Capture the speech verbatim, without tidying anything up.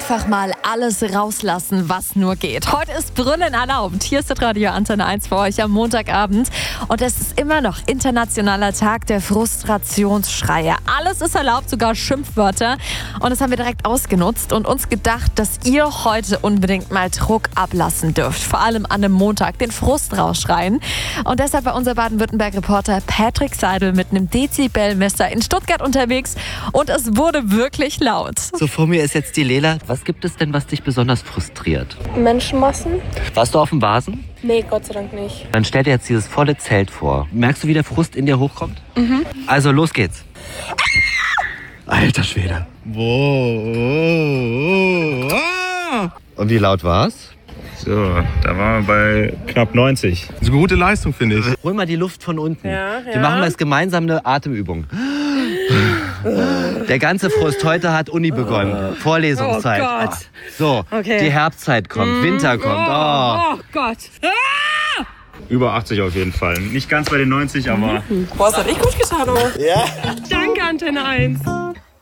Einfach mal alles rauslassen, was nur geht. Heute ist Brüllen erlaubt. Hier ist das Radio Antenne eins für euch am Montagabend. Und es ist immer noch internationaler Tag der Frustrationsschreie. Alles ist erlaubt, sogar Schimpfwörter. Und das haben wir direkt ausgenutzt und uns gedacht, dass ihr heute unbedingt mal Druck ablassen dürft. Vor allem an einem Montag den Frust rausschreien. Und deshalb war unser Baden-Württemberg-Reporter Patrick Seidel mit einem Dezibelmesser in Stuttgart unterwegs. Und es wurde wirklich laut. So, vor mir ist jetzt die Lela. Was gibt es denn, was dich besonders frustriert? Menschenmassen? Warst du auf dem Vasen? Nee, Gott sei Dank nicht. Dann stell dir jetzt dieses volle Zelt vor. Merkst du, wie der Frust in dir hochkommt? Mhm. Also, los geht's. Alter Schwede. Und wie laut war's? So, da waren wir bei knapp neunzig. Das ist eine gute Leistung, finde ich. Hol mal die Luft von unten. Ja, Wir ja. machen jetzt gemeinsam eine Atemübung. Der ganze Frust, heute hat Uni begonnen. Vorlesungszeit. Oh Gott. Ah. So, Okay. die Herbstzeit kommt, Winter kommt. Oh. Oh Gott. Ah! Über achtzig auf jeden Fall. Nicht ganz bei den neunzig, aber... Boah, das hat echt gut getan, oh. Ja. Danke, Antenne eins.